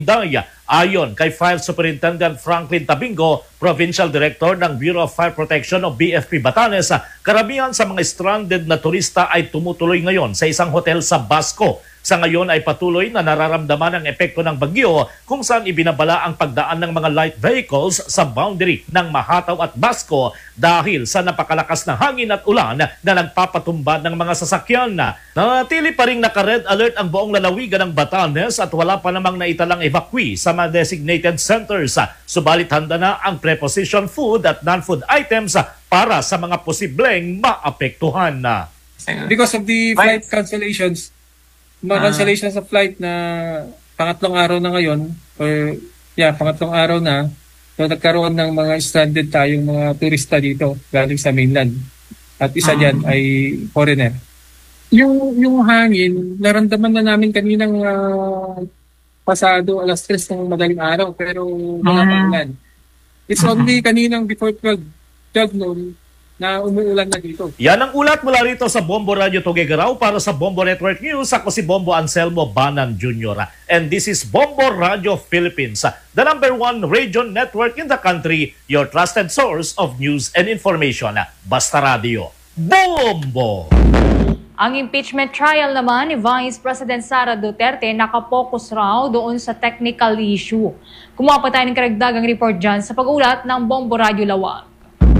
Daya. Ayon kay Fire Superintendent Franklin Tabingo, Provincial Director ng Bureau of Fire Protection o BFP Batanes, karamihan sa mga stranded na turista ay tumutuloy ngayon sa isang hotel sa Basco. Sa ngayon ay patuloy na nararamdaman ang epekto ng bagyo kung saan ibinabala ang pagdaan ng mga light vehicles sa boundary ng Mahataw at Basco dahil sa napakalakas na hangin at ulan na nagpapatumba ng mga sasakyan. Nanatili pa rin naka-red alert ang buong lalawigan ng Batanes at wala pa namang naitalang evacuee sa mga designated centers. Subalit handa na ang preposition food at non-food items para sa mga posibleng maapektuhan. Because of the flight cancellations, cancellation sa flight na pangatlong araw na ngayon, pangatlong araw na, so nagkaroon ng mga stranded tayong mga turista dito galing sa mainland. At isa dyan ay foreigner. Yung hangin, naramdaman na namin kaninang pasado alas 3 ng madaling araw, pero mga pangulan. It's only kaninang before 12 noon na umuulan na dito. Yan ang ulat mula rito sa Bombo Radio Tuguegarao para sa Bombo Network News. Ako si Bombo Anselmo Banan Jr. And this is Bombo Radio Philippines, the #1 radio network in the country, your trusted source of news and information. Basta Radio. Bombo! Ang impeachment trial naman ni Vice President Sara Duterte nakapokus raw doon sa technical issue. Kumuha pa tayo ng karagdagang report dyan sa pag-ulat ng Bombo Radio Lawag.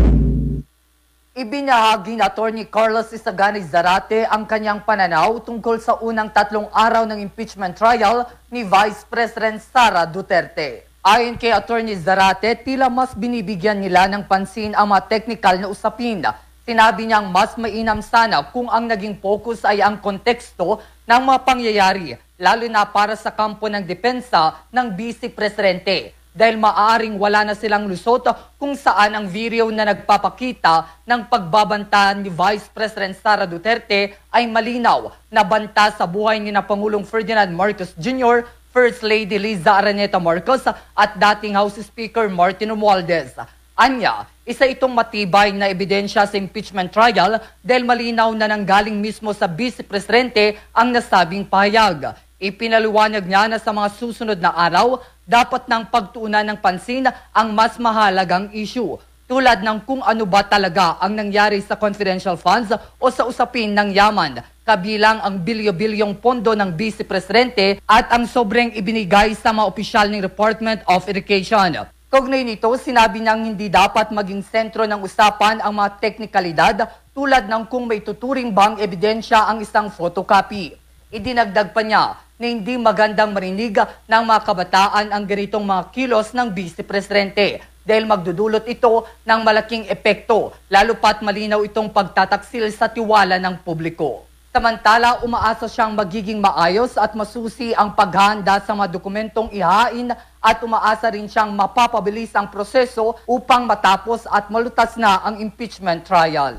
Ibinahagi ni Atty. Carlos Isaganay Zarate ang kanyang pananaw tungkol sa unang 3 araw ng impeachment trial ni Vice President Sara Duterte. Ayon kay Atty. Zarate, tila mas binibigyan nila ng pansin ang mga technical na usapin. Sinabi niyang mas mainam sana kung ang naging focus ay ang konteksto ng mga pangyayari, lalo na para sa kampo ng depensa ng Vice Presidente. Dahil maaaring wala na silang lusot kung saan ang video na nagpapakita ng pagbabanta ni Vice President Sara Duterte ay malinaw na banta sa buhay ni na Pangulong Ferdinand Marcos Jr., First Lady Liza Araneta Marcos at dating House Speaker Martin Romualdez. Anya, isa itong matibay na ebidensya sa impeachment trial dahil malinaw na nanggaling mismo sa Vice Presidente ang nasabing pahayag. Ipinaliwanag niya na sa mga susunod na araw, dapat nang pagtuunan ng pansin ang mas mahalagang issue, tulad ng kung ano ba talaga ang nangyari sa confidential funds o sa usapin ng yaman, kabilang ang bilyo-bilyong pondo ng Vice Presidente at ang sobrang ibinigay sa mga opisyal ng Department of Education. Kaugnay nito, sinabi niyang hindi dapat maging sentro ng usapan ang mga teknikalidad tulad ng kung may tuturing bang ebidensya ang isang photocopy. Idinagdag pa niya na hindi magandang marinig ng mga kabataan ang ganitong mga kilos ng Vice Presidente dahil magdudulot ito ng malaking epekto, lalo pat malinaw itong pagtataksil sa tiwala ng publiko. Samantala, umaasa siyang magiging maayos at masusi ang paghahanda sa mga dokumentong ihain at umaasa rin siyang mapapabilis ang proseso upang matapos at malutas na ang impeachment trial.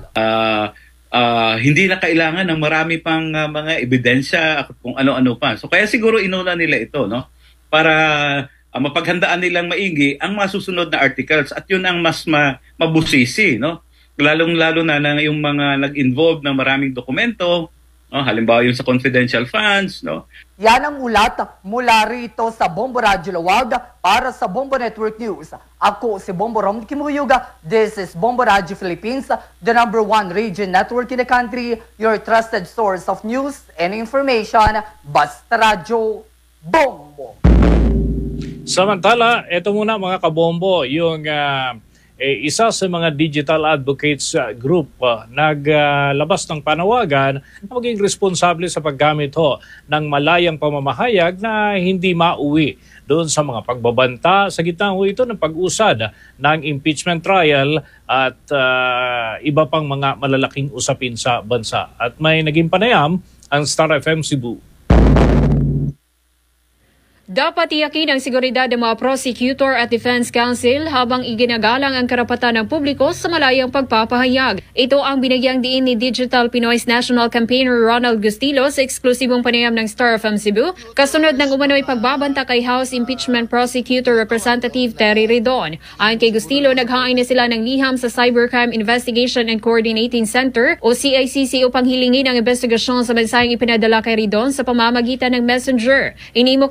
Hindi na kailangan ng marami pang mga ebidensya kung ano-ano pa. So kaya siguro inuna nila ito, no? Para mapaghandaan nilang maigi ang masusunod na articles at yun ang mas mabusisi, no? Lalong-lalo na yung mga nag-involve ng maraming dokumento, no? Halimbawa yung sa confidential funds, no? Yan ang ulat mula rito sa Bombo Radio Lawag para sa Bombo Network News. Ako si Bombo Rom Kimuyuga. This is Bombo Radio Philippines, the #1 radio network in the country, your trusted source of news and information. Basta Radio Bombo. Samantala, ito muna mga kabombo, yung isa sa mga digital advocates group naglabas ng panawagan na maging responsable sa paggamit ng malayang pamamahayag na hindi mauwi doon sa mga pagbabanta sa gitna ito ng pag-usad ng impeachment trial at iba pang mga malalaking usapin sa bansa. At may naging panayam ang Star FM Cebu. Dapat tiyakin ang seguridad ng mga prosecutor at defense counsel habang iginagalang ang karapatan ng publiko sa malayang pagpapahayag. Ito ang binagyang diin ni Digital Pinoy's National Campaigner Ronald Gustilo sa eksklusibong panayam ng Star FM Cebu, kasunod ng umano'y pagbabanta kay House Impeachment Prosecutor Representative Terry Redon. Ayon kay Gustilo, naghain na sila ng liham sa Cybercrime Investigation and Coordinating Center o CICC upang hilingin ang investigasyon sa mensaheng ipinadala kay Redon sa pamamagitan ng messenger. Inimok din niya ang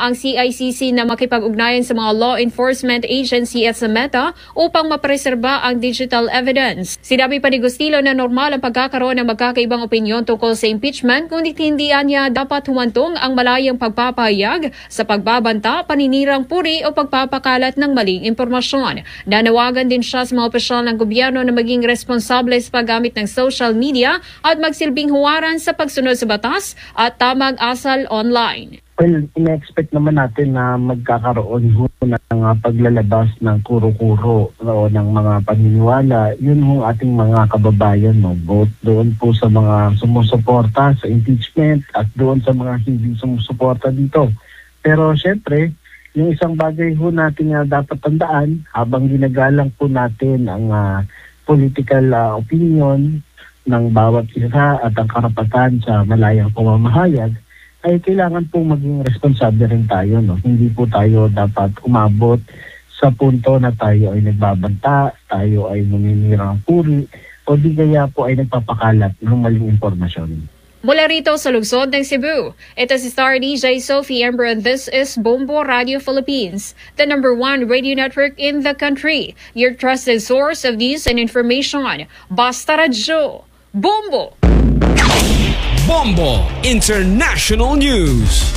ang CICC na makipag-ugnayan sa mga law enforcement agency at sa Meta upang mapreserba ang digital evidence. Sinabi pa ni Gustilo na normal ang pagkakaroon ng magkakaibang opinyon tungkol sa impeachment, ngunit hindi niya dapat humantong ang malayang pagpapahayag sa pagbabanta, paninirang puri o pagpapakalat ng maling impormasyon. Nanawagan din siya sa mga opisyal ng gobyerno na maging responsable sa paggamit ng social media at magsilbing huwaran sa pagsunod sa batas at tamang asal online. Well, ina-expect naman natin na magkakaroon ng paglalabas ng kuro-kuro o ng mga paniniwala. Yun yung ating mga kababayan, no? Both doon po sa mga sumusuporta sa impeachment at doon sa mga hindi sumusuporta dito. Pero syempre, yung isang bagay ho natin na dapat tandaan habang ginagalang po natin ang political opinion ng bawat isa at ang karapatan sa malayang pamamahayag, ay kailangan pong maging responsable rin tayo. No? Hindi po tayo dapat umabot sa punto na tayo ay nagbabanta, tayo ay naninirang puri, o di kaya po ay nagpapakalat ng maling impormasyon. Mula rito sa lungsod ng Cebu, ito si Star DJ Sophie Ember and this is Bombo Radio Philippines, the #1 radio network in the country. Your trusted source of news and information. Basta Radyo. Bombo! Bombo International News.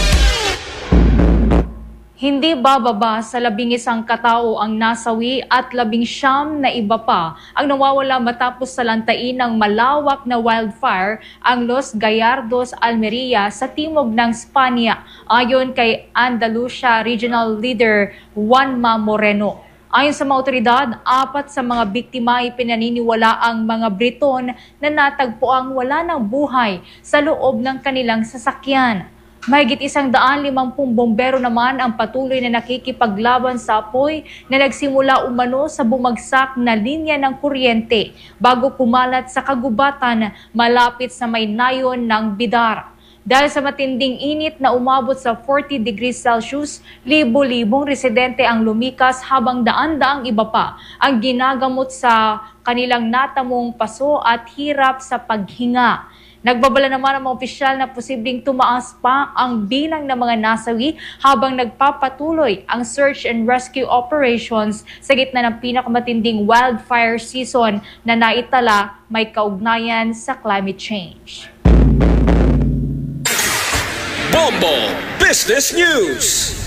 Hindi bababa sa 11 katao ang nasawi at 19 na iba pa ang nawawala matapos salantain ng malawak na wildfire ang Los Gallardos, Almeria sa timog ng Spanya, ayon kay Andalusia Regional Leader Juanma Moreno. Ayon sa mga otoridad, 4 sa mga biktima ay pinaniniwala ang mga Briton na natagpuang wala ng buhay sa loob ng kanilang sasakyan. Mahigit 150 bombero naman ang patuloy na nakikipaglaban sa apoy na nagsimula umano sa bumagsak na linya ng kuryente bago kumalat sa kagubatan malapit sa may nayon ng Bidar. Dahil sa matinding init na umabot sa 40 degrees Celsius, libo-libong residente ang lumikas habang daan-daang iba pa ang ginagamot sa kanilang natamong paso at hirap sa paghinga. Nagbabala naman ang mga opisyal na posibleng tumaas pa ang bilang ng mga nasawi habang nagpapatuloy ang search and rescue operations sa gitna ng pinakamatinding wildfire season na naitala may kaugnayan sa climate change. Bombo Business News.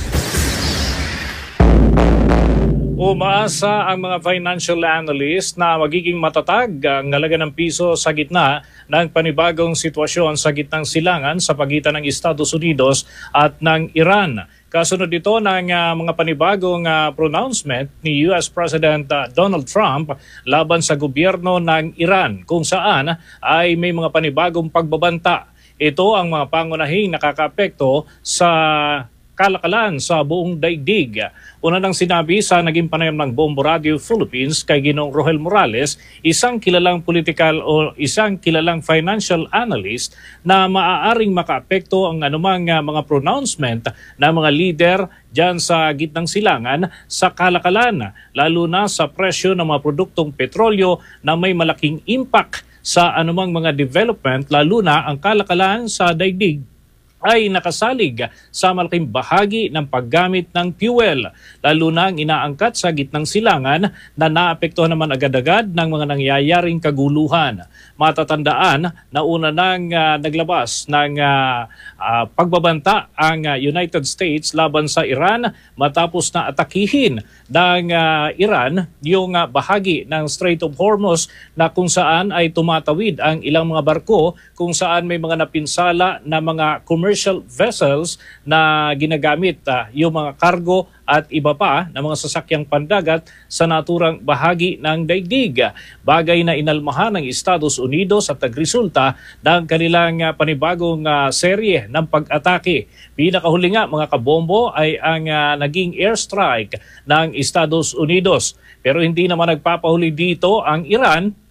Umaasa ang mga financial analyst na magiging matatag ang halaga ng piso sa gitna ng panibagong sitwasyon sa gitnang silangan sa pagitan ng Estados Unidos at ng Iran. Kasunod dito ng mga panibagong pronouncement ni US President Donald Trump laban sa gobyerno ng Iran kung saan ay may mga panibagong pagbabanta. Ito ang mga pangunahing nakakaapekto sa kalakalan sa buong daigdig. Una nang sinabi sa naging panayam ng Bombo Radio Philippines kay Ginoong Rohel Morales, isang kilalang political o isang kilalang financial analyst na maaaring makaapekto ang anumang mga pronouncement ng mga leader dyan sa gitnang silangan sa kalakalan, lalo na sa presyo ng mga produktong petrolyo na may malaking impact sa anumang mga development, lalo na ang kalakalan sa daigdig ay nakasalig sa malaking bahagi ng paggamit ng fuel, lalo na ang inaangkat sa gitnang silangan na naapektuhan naman agad-agad ng mga nangyayaring kaguluhan. Matatandaan na una nang naglabas ng pagbabanta ang United States laban sa Iran matapos na atakihin ng Iran yung bahagi ng Strait of Hormuz na kung saan ay tumatawid ang ilang mga barko, kung saan may mga napinsala na mga commercial vessels na ginagamit yung mga cargo at iba pa na mga sasakyang pandagat sa naturang bahagi ng daigdig. Bagay na inalmahan ng Estados Unidos at nagresulta ng kanilang panibagong serye ng pag-atake. Pinakahuli nga mga kabombo ay ang naging airstrike ng Estados Unidos. Pero hindi naman nagpapahuli dito ang Iran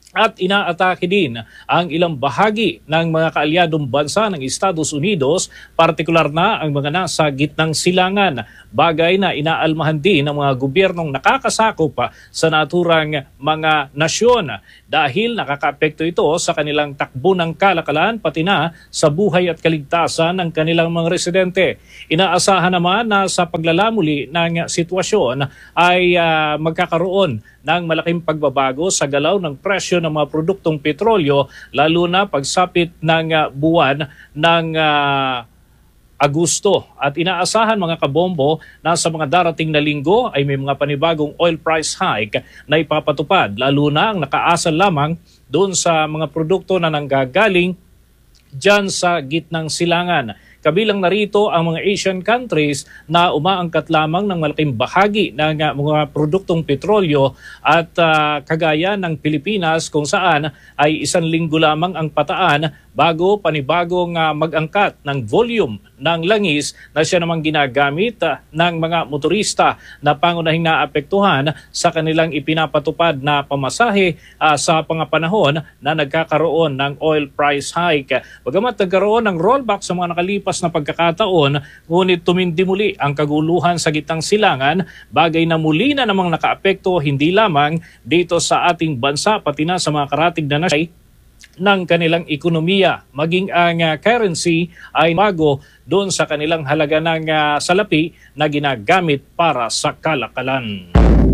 At inaatake din ang ilang bahagi ng mga kaalyadong bansa ng Estados Unidos, partikular na ang mga nasa gitnang silangan, bagay na inaalmahan din ng mga gobyernong nakakasakop sa naturang mga nasyon dahil nakakaapekto ito sa kanilang takbo ng kalakalan pati na sa buhay at kaligtasan ng kanilang mga residente. Inaasahan naman na sa paglalamuli ng sitwasyon ay magkakaroon ng malaking pagbabago sa galaw ng presyo ng mga produktong petrolyo, lalo na pagsapit ng buwan ng Agosto. At inaasahan mga kabombo na sa mga darating na linggo ay may mga panibagong oil price hike na ipapatupad, lalo na ang nakaasal lamang doon sa mga produkto na nanggagaling dyan sa gitnang silangan. Kabilang narito ang mga Asian countries na umaangkat lamang ng malaking bahagi ng mga produktong petrolyo at kagaya ng Pilipinas kung saan ay 1 linggo lamang ang pataan bago panibagong mag-angkat ng volume ng langis na siya namang ginagamit ng mga motorista na pangunahing naapektuhan sa kanilang ipinapatupad na pamasahe sa panahon na nagkakaroon ng oil price hike. Bagamat nagkaroon ng rollback sa mga nakalipas na pagkakataon, ngunit tumindi muli ang kaguluhan sa gitnang silangan, bagay na muli na namang nakaapekto hindi lamang dito sa ating bansa pati na sa mga karatig na nasay ng kanilang ekonomiya. Maging ang currency ay bago doon sa kanilang halaga ng salapi na ginagamit para sa kalakalan.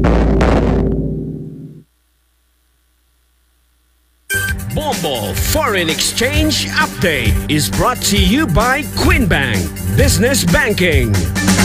Bombo Foreign Exchange Update is brought to you by Quinbank Business Banking.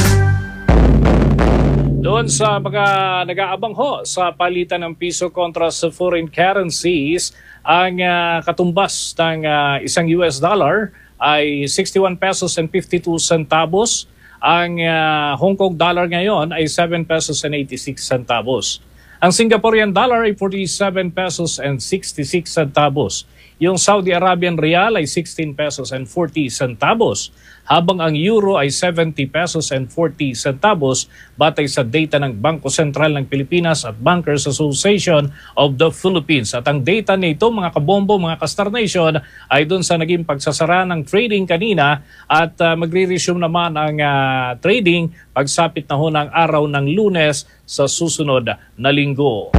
Doon sa mga nag-aabang ho sa palitan ng piso kontra sa foreign currencies, ang katumbas ng isang US dollar ay 61 pesos and 52 centavos. Ang Hong Kong dollar ngayon ay 7 pesos and 86 centavos. Ang Singaporean dollar ay 47 pesos and 66 centavos. Yung Saudi Arabian Rial ay 16 pesos and 40 centavos. Habang ang euro ay 70 pesos and 40 centavos batay sa data ng Bangko Sentral ng Pilipinas at Bankers Association of the Philippines. At ang data nito mga kabombo, mga ka-Star Nation, ay doon sa naging pagsasara ng trading kanina at magre-resume naman ang trading pagsapit na ho ng araw ng Lunes sa susunod na linggo.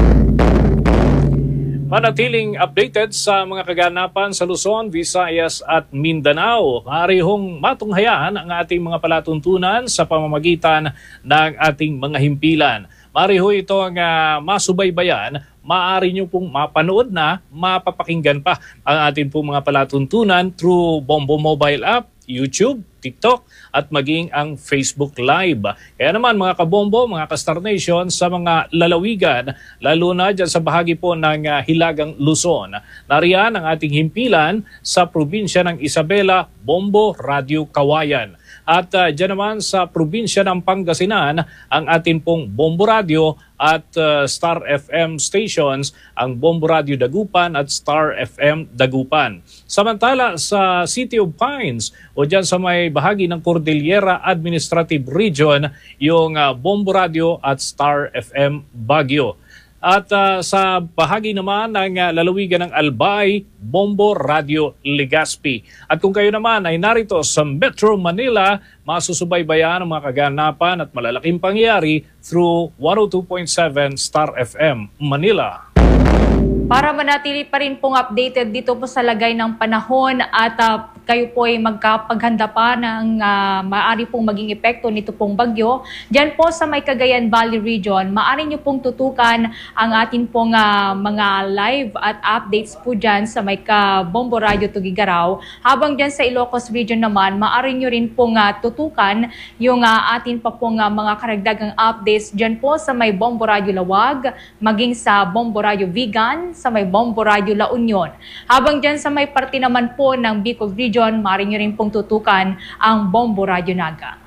Manatiling updated sa mga kaganapan sa Luzon, Visayas at Mindanao. Maaari hong matunghayan ang ating mga palatuntunan sa pamamagitan ng ating mga himpilan. Maaari ho itong masubaybayan, maaari nyo pong mapanood na, mapapakinggan pa ang ating pong mga palatuntunan through Bombo Mobile App, YouTube, TikTok at maging ang Facebook Live. Kaya naman mga kabombo, mga ka-Star Nation, sa mga lalawigan, lalo na dyan sa bahagi po ng Hilagang Luzon, nariyan ang ating himpilan sa probinsya ng Isabela, Bombo Radio Kawayan. At dyan naman sa probinsya ng Pangasinan, ang atin pong Bombo Radio at Star FM stations, ang Bombo Radio Dagupan at Star FM Dagupan. Samantala sa City of Pines o dyan sa may bahagi ng Cordillera Administrative Region, yung Bombo Radio at Star FM Baguio. At sa bahagi naman ng lalawigan ng Albay, Bombo Radio Legazpi. At kung kayo naman ay narito sa Metro Manila, masusubaybayan ang mga kaganapan at malalaking pangyayari through 102.7 Star FM Manila. Para manatili pa rin pong updated dito po sa lagay ng panahon at kayo po ay magkapaghanda pa ng maaari pong maging epekto nito pong bagyo. Diyan po sa may Cagayan Valley Region, maaari nyo pong tutukan ang atin pong mga live at updates po dyan sa may Bombo Radio Tugigaraw. Habang dyan sa Ilocos Region naman, maaari nyo rin pong tutukan yung atin pa pong mga karagdagang updates dyan po sa may Bombo Radio Lawag, maging sa Bombo Radio Vigan, sa may Bombo Radio La Union. Habang dyan sa may parte naman po ng Bicol Region, maaari nyo rin pong tutukan ang Bombo Radio Naga.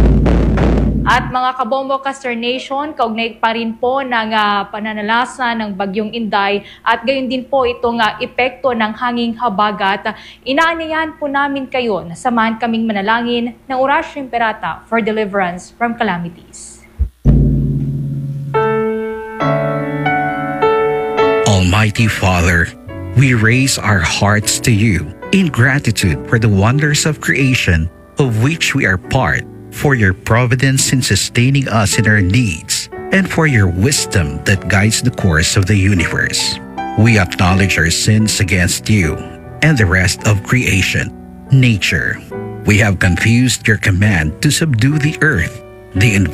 At mga kabombo ka-Star Nation, kaugnay pa rin po ng pananalasa ng Bagyong Inday at gayon din po itong epekto ng hanging habagat. Inaanyayahan po namin kayo na samahan kaming manalangin ng Orasyo Imperata for deliverance from calamities. All Almighty Father, we raise our hearts to you in gratitude for the wonders of creation of which we are part, for your providence in sustaining us in our needs, and for your wisdom that guides the course of the universe. We acknowledge our sins against you and the rest of creation, nature. We have confused your command to subdue the earth, the environment,